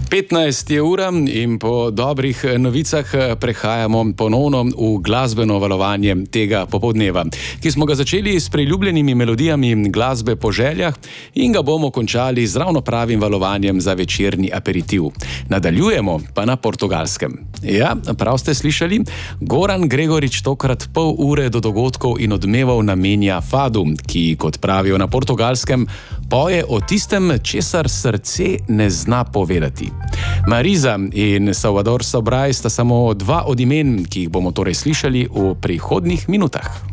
15 je ura in po dobrih novicah prehajamo ponovno v glasbeno valovanje tega popoldneva, ki smo ga začeli s priljubljenimi melodijami glasbe po željah in ga bomo končali z ravno pravim valovanjem za večerni aperitiv. Nadaljujemo pa na Portugalskem. Ja, prav ste slišali, Goran Gregorič tokrat pol ure do dogodkov in odmevov namenja fadu, ki, kot pravijo na Portugalskem, poje o tistem, česar srce ne zna povedati. Marisa in Salvador Sobral sta samo dva od imen, ki jih bomo torej slišali v prihodnjih minutah.